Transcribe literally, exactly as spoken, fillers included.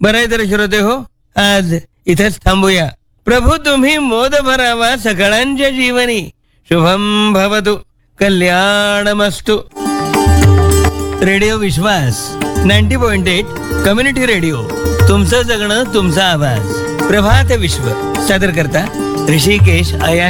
बरं आहे तर श्रोते हो, आज इथेच थांबूया. प्रभू तुम्ही मोद भरावा सकळांच्या जीवनी. शुभम भवतु, कल्याणमस्तु. रेडिओ विश्वास ninety point eight community radio. तुमचं जगणं तुमचा आवाज. प्रभात विश्व सादर करता ऋषिकेश अया